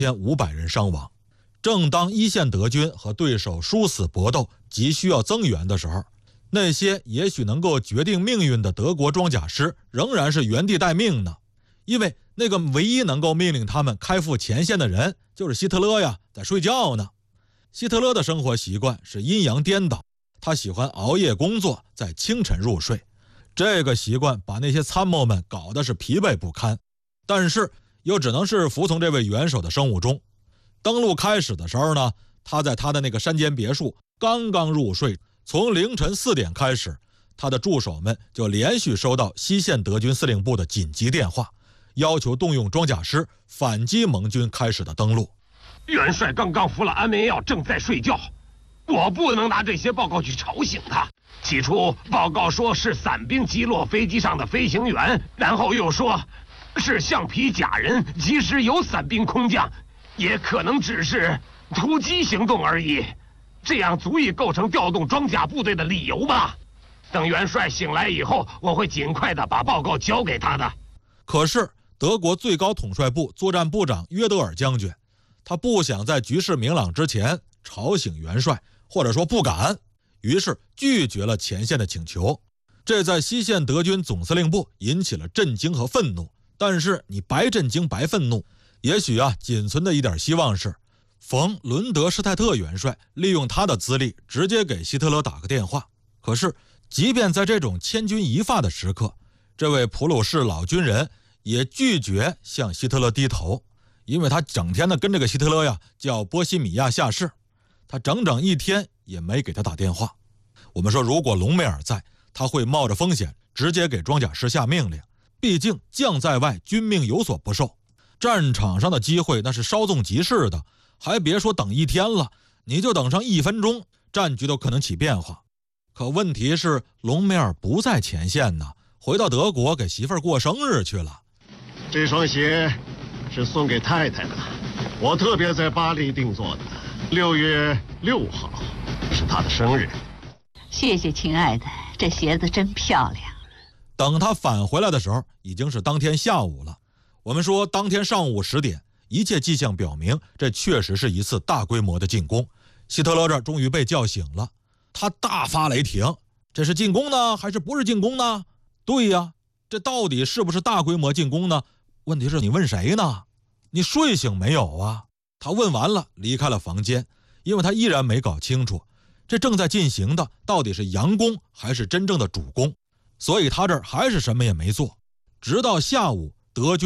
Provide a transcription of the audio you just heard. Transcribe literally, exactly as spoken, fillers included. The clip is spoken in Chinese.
千五百人伤亡。正当一线德军和对手殊死搏斗，急需要增援的时候，那些也许能够决定命运的德国装甲师仍然是原地待命呢。因为那个唯一能够命令他们开赴前线的人就是希特勒呀，在睡觉呢。希特勒的生活习惯是阴阳颠倒，他喜欢熬夜工作，在清晨入睡。这个习惯把那些参谋们搞得是疲惫不堪，但是又只能是服从这位元首的生物钟。登陆开始的时候呢，他在他的那个山间别墅刚刚入睡，从凌晨四点开始，他的助手们就连续收到西线德军司令部的紧急电话，要求动用装甲师反击盟军开始的登陆。 元帅刚刚服了安眠药，正在睡觉，我不能拿这些报告去吵醒他。起初报告说是伞兵击落飞机上的飞行员，然后又说是橡皮甲人，即使有伞兵空降，也可能只是突击行动而已，这样足以构成调动装甲部队的理由吧？等元帅醒来以后，我会尽快的把报告交给他的。 可是德国最高统帅部作战部长约德尔将军，他不想在局势明朗之前吵醒元帅，或者说不敢，于是拒绝了前线的请求。这在西线德军总司令部引起了震惊和愤怒。但是你白震惊白愤怒，也许啊，仅存的一点希望是冯·伦德施泰特元帅利用他的资历直接给希特勒打个电话。可是即便在这种千钧一发的时刻，这位普鲁士老军人也拒绝向希特勒低头，因为他整天的跟这个希特勒呀叫波西米亚下士，他整整一天也没给他打电话。我们说如果隆美尔在，他会冒着风险直接给装甲师下命令，毕竟将在外，军命有所不受，战场上的机会那是稍纵即逝的，还别说等一天了，你就等上一分钟，战局都可能起变化。可问题是隆美尔不在前线呢，回到德国给媳妇儿过生日去了。 这双鞋是送给太太的，我特别在巴黎定做的，六月六号是她的生日。 谢谢亲爱的，这鞋子真漂亮。 等他返回来的时候，已经是当天下午了。我们说当天上午十点，一切迹象表明，这确实是一次大规模的进攻。希特勒这终于被叫醒了，他大发雷霆，这是进攻呢，还是不是进攻呢？对呀，这到底是不是大规模进攻呢？问题是你问谁呢？你睡醒没有啊？他问完了，离开了房间，因为他依然没搞清楚，这正在进行的到底是佯攻还是真正的主攻。所以他这儿还是什么也没做，直到下午德军